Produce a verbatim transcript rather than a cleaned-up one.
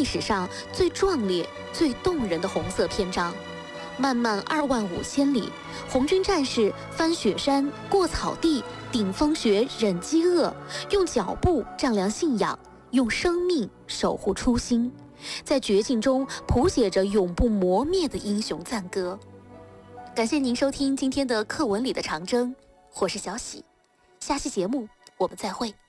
历史上最壮烈、最动人的红色篇章。漫漫二万五千里，红军战士翻雪山、过草地、顶风雪、忍饥饿，用脚步丈量信仰，用生命守护初心，在绝境中谱写着永不磨灭的英雄赞歌。感谢您收听今天的课文里的长征，我是小喜，下期节目我们再会。